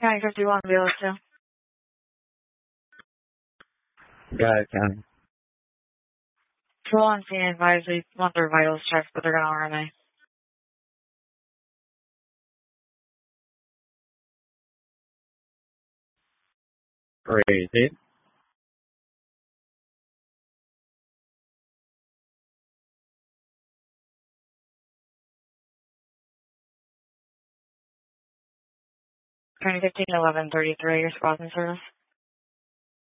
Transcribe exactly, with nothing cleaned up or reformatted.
County fifty-one, B L S two. Got it, County. Patrol on scene advised they want their vitals checked, but they're going to R M A. Crazy. County fifteen, eleven thirty-three, your squad's in service.